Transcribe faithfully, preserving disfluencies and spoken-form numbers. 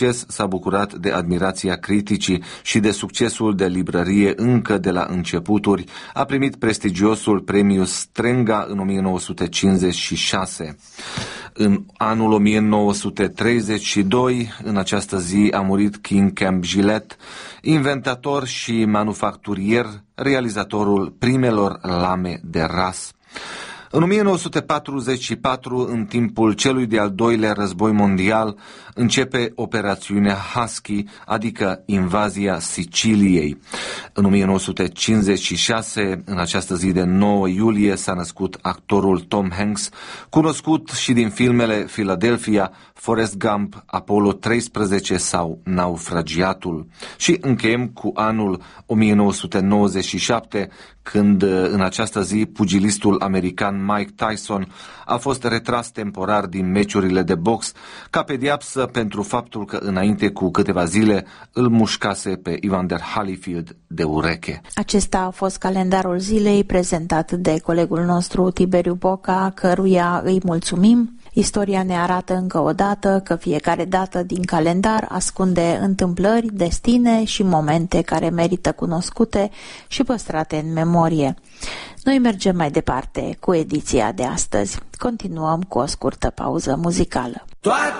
S-a bucurat de admirația criticii și de succesul de librărie încă de la începuturi. A primit prestigiosul premiu Strega în o mie nouă sute cincizeci și șase. În anul o mie nouă sute treizeci și doi, în această zi, a murit King Camp Gillette, inventator și manufacturier, realizatorul primelor lame de ras. În o mie nouă sute patruzeci și patru, în timpul celui de-al doilea război mondial, începe operațiunea Husky, adică invazia Siciliei. În o mie nouă sute cincizeci și șase, în această zi de nouă iulie, s-a născut actorul Tom Hanks, cunoscut și din filmele Philadelphia, Forrest Gump, Apollo treisprezece sau Naufragiatul. Și încheiem cu anul o mie nouă sute nouăzeci și șapte, când în această zi pugilistul american Mike Tyson a fost retras temporar din meciurile de box ca pediapsă pentru faptul că înainte cu câteva zile îl mușcase pe Evander Holyfield de ureche. Acesta a fost calendarul zilei prezentat de colegul nostru Tiberiu Boca, căruia îi mulțumim. Istoria ne arată încă o dată că fiecare dată din calendar ascunde întâmplări, destine și momente care merită cunoscute și păstrate în memorie. Noi mergem mai departe cu ediția de astăzi. Continuăm cu o scurtă pauză muzicală. Toate